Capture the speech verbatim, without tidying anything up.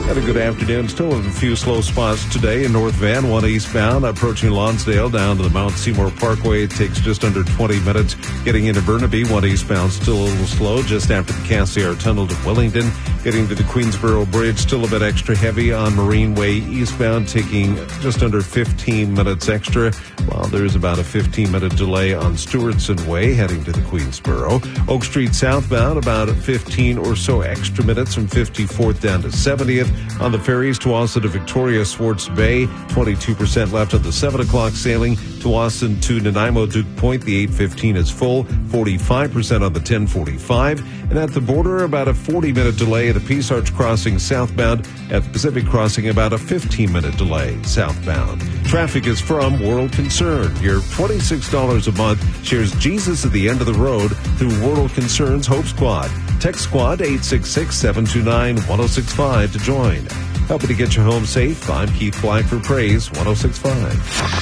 Got a good afternoon. Still a few slow spots today in North Van. One eastbound approaching Lonsdale down to the Mount Seymour Parkway. It takes just under twenty minutes getting into Burnaby. One eastbound still a little slow just after the Cassiar Tunnel to Wellington. Getting to the Queensboro Bridge still a bit extra heavy on Marine Way eastbound, taking just under fifteen minutes extra, while there's about a fifteen minute delay on Stewartson Way heading to the Queensboro. Oak Street southbound about fifteen or so extra minutes from fifty-fourth down to seventieth. On the ferries, Tawasin to Victoria, Swartz Bay, twenty-two percent left on the seven o'clock sailing. Tawasin to Nanaimo, Duke Point, the eight fifteen is full, forty-five percent on the ten forty-five. And at the border, about a forty minute delay at the Peace Arch Crossing southbound. At the Pacific Crossing, about a fifteen minute delay southbound. Traffic is from World Concern. Your twenty-six dollars a month shares Jesus at the end of the road through World Concern's Hope Squad. Text Squad eight six six, seven two nine, one oh six five to join. Helping to get you home safe, I'm Keith Black for Praise one oh six point five.